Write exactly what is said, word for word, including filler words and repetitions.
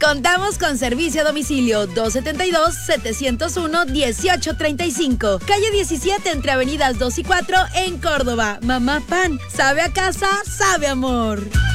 Contamos con servicio a domicilio dos setenta y dos, setecientos uno, dieciocho treinta y cinco. Calle diecisiete entre avenidas dos y cuatro en Córdoba. Mamá Pan, sabe a casa, sabe amor.